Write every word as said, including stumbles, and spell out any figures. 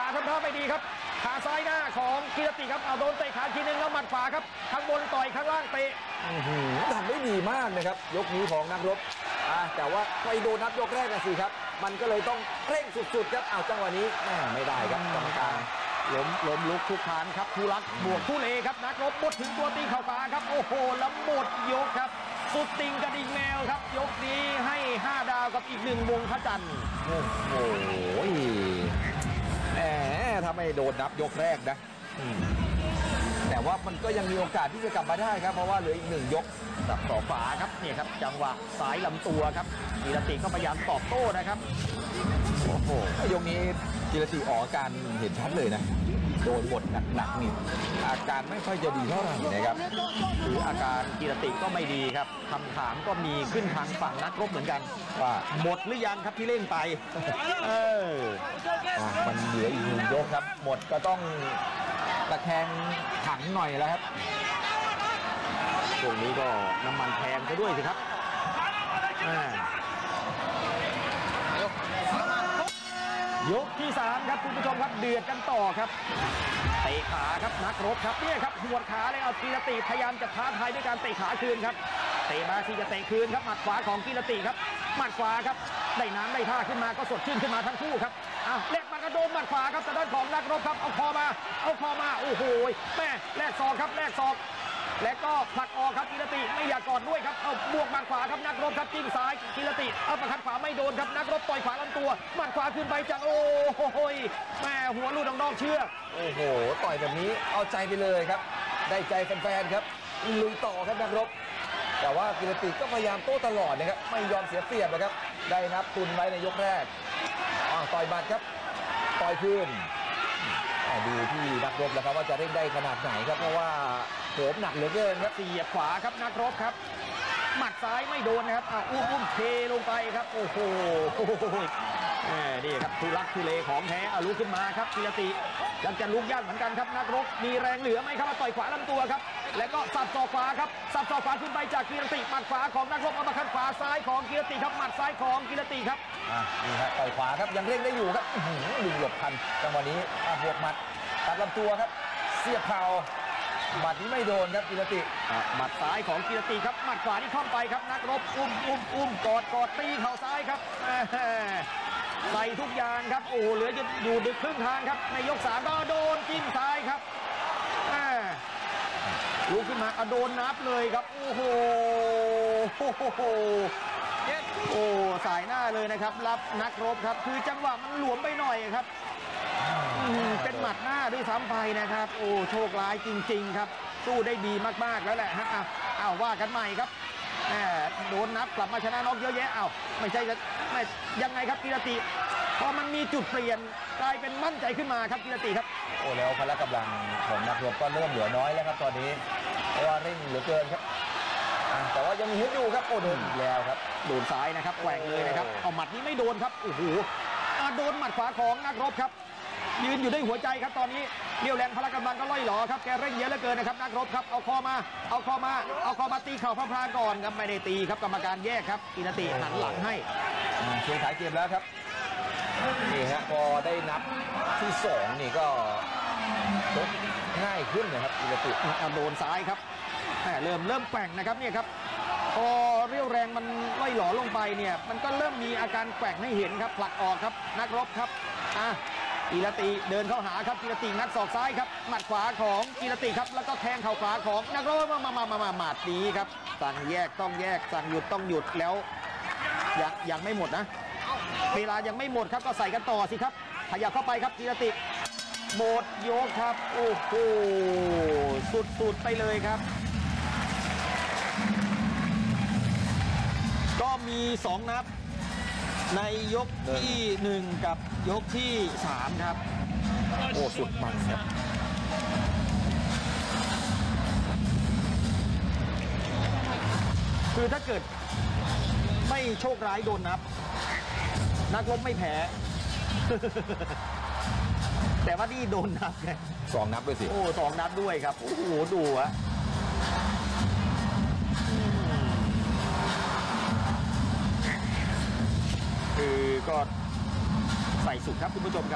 ครับท่าไม่ดีครับขาซ้ายหน้าของกีรติครับเอาโดนเตะขาทีนึงแล้วหมัดขวาครับข้างบนต่อยข้างล่างเตะทำได้ดีมากนะครับยกนี้ของนักรบอ่าแต่ว่าไปโดนนับยกแรกนะสิครับมันก็เลยต้องเร่งสุดๆครับเอาจังหวะนี้ไม่ได้ครับกรรมการล้มล้มลุกทุกคานครับทุลักบวกทุเลครับนักรบหมดถึงตัวตีเข่าขวาครับโอ้โหแล้วหมดยกครับสุดติงกระดิ่งแมวครับยกนี้ให้ห้าดาวกับอีกหนึ่งวงพระจันทร์โอ้โหแหมถ้าไม่โดนนับยกแรกนะแต่ว่ามันก็ยังมีโอกาสที่จะกลับมาได้ครับเพราะว่าเหลืออีกหนึ่งยกสับต่อขวาครับเนี่ยครับจังหวะสายลำตัวครับกีรติก็พยายามตอบโต้นะครับโอ้โหยกนี้กีรติออกอาการเห็นชัดเลยนะโดนบทหนักๆนี่อาการไม่ค่อยจะดีเท่าไหร่นะครับคืออาการกีรติก็ไม่ดีครับคำถามก็มีขึ้นทางฝั่งนักรบเหมือนกันว่าหมดหรือยังครับที่เล่นไปเออมันเหลืออีกหนึ่งยกครับหมดก็ต้องตะแคงถังหน่อยแล้วครับช่วงนี้ก็น้ำมันแพงซะด้วยสิครับยกที่สามครับคุณผู้ชมครับเดือดกันต่อครับเตะขาครับนักรบครับเนี่ยครับหัวขาเลยเอากีรติพยายามจะท้าทายด้วยการเตะขาคืนครับเตะมาที่จะเตะคืนครับหมัดขวาของกีรติครับหมัดขวาครับได้น้ำได้ท่าขึ้นมาก็สดชื่นขึ้นมาทั้งคู่ครับอ้าวแลกมันกระโดนหมัดขวาครับแต่ด้านของนักรบครับเอาคอมาเอาคอมาโอ้โหแม่แลกศอกครับแลกศอกและก็ผลักออกครับกีรติไม่อยากกอดด้วยครับเอาบวกหมัดขวาครับนักรบครับจิ้มซ้ายกีรติเอาประคันขวาไม่โดนครับนักรบต่อยขวาลำตัวหมัดขวาขึ้นไปจากโอ้โหแม่หัวลูดนอกเชือกโอ้โหต่อยแบบนี้เอาใจไปเลยครับได้ใจแฟนๆครับลุยต่อครับนักรบแต่ว่ากีรติก็พยายามโต้ตลอดนะครับไม่ยอมเสียเปรียบนะครับได้นับตุนไว้ในยกแรกต่อยบัดครับต่อยคืนดูที่นักรบแล้วครับว่าจะเร่งได้ขนาดไหนครับเพราะว่าโหมหนักเหลือเกินครับเสียบขวาครับนักรบครับหมัดซ้ายไม่โดนนะครับอ่ะอุ้มอุ้มเทลงไปครับโอ้โหนี่ครับทุลักทุเลของแท้เอาลุกขึ้นมาครับกีรติยังจะลุกยากเหมือนกันครับนักรบมีแรงเหลือไหมครับมาต่อยขวาลำตัวครับแล้วก็สับศอกขวาครับสับศอกขวาขึ้นไปจากกีรติหมัดขวาของนักรบเอามาขันขวาซ้ายของกีรติครับหมัดซ้ายของกีรติครับอ่ะนี่ครับต่อยขวาครับยังเร่งได้อยู่ครับดึงหลบทันจังหวะนี้บวกหมัดตัดลำตัวครับเสียบเข่าหมัดนี้ไม่โดนครับกีรติหมัดซ้ายของกีรติครับหมัดขวาที่เข้าไปครับนักรบอุ้มอุ้มอุ้มกอดกอดตีเข่าซ้ายครับใส่ทุกอย่างครับโอ้เหลืออยู่ดึกครึ่งทางครับในยกสามก็โดนจิ้มซ้ายครับลุกขึ้นมาโดนนับเลยครับโอ้โหโอ้โหโอ้สายหน้าเลยนะครับรับนักรบครับคือจังหวะมันหลวมไปหน่อยครับเป็นหมัดหน้าด้วยซ้ำไปนะครับโอ้โชคร้ายจริงๆครับสู้ได้ดีมากๆแล้วแหละฮะอ้าวว่ากันใหม่ครับโดนนับกลับมาชนะน็อกเยอะแยะอ้าวไม่ใช่ไม่ยังไงครับกีรติพอมันมีจุดเปลี่ยนกลายเป็นมั่นใจขึ้นมาครับกีรติครับโอ้แล้วพละกำลังของนักรบก็เริ่มเหลือน้อยแล้วครับตอนนี้เพราะว่าเร่งเหลือเกินครับแต่ว่ายังมีฮึดอยู่ครับโอ้โดนอีกแล้วครับโดนซ้ายนะครับแกว่งเลยนะครับเอาหมัดนี้ไม่โดนครับโอ้โหโดนหมัดขวาของนักรบครับยืนอยู่ด้วยหัวใจครับตอนนี้เรี่ยวแรงพละกำลังก็ล่อยหลอครับแกเร่งเยอะเหลือเกินนะครับนักรบครับเอาคอมาเอาคอมาเอาคอมาตีเข่าพระพรางก่อนครับไม่ได้ตีครับกรรมการแยกครับกีรติหันหลังให้ช่วงท้ายเกมแล้วครับนี่ฮะพอได้นับที่สองนี่ก็ชกง่ายขึ้นนะครับกีรติโดนซ้ายครับเริ่มเริ่มแกว่งนะครับเนี่ยครับพอเรี่ยวแรงมันล่อยหลอลงไปเนี่ยมันก็เริ่มมีอาการแกว่งให้เห็นครับผลักออกครับนักรบครับอ่ะกีรติเดินเข้าหาครับกีรติงัดศอกซ้ายครับหมัดขวาของกีรติครับแล้วก็แทงเข่าขวาของนักรบมามามามามาหมัดนี้ครับสั่งแยกต้องแยกสั่งหยุดต้องหยุดแล้วยังยังไม่หมดนะเวลายังไม่หมดครับก็ใส่กันต่อสิครับขยับเข้าไปครับกีรติหมดยกครับโอ้โหสุดๆไปเลยครับก็มีสองนับในยกที่หนึ่งกับยกที่สามครับโอ้สุดมันครับคือถ้าเกิดไม่โชคร้ายโดนนับนักรบไม่แพ้แต่ว่านี่โดนนับไงสองนับด้วยสิโอ้สองนับด้วยครับโอ้โหดูอะคือก็ใส่สุดครับคุณผู้ชมครับ